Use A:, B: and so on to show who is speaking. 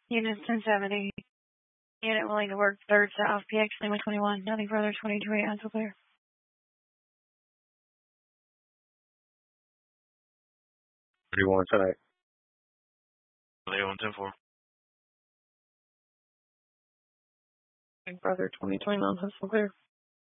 A: Unit 1070. Unit willing to work 3rd South, PX Lima 21. Nothing further, 22 until clear.
B: What do you want tonight?
C: Leo 110-4.
A: Nothing further, 2029 until clear.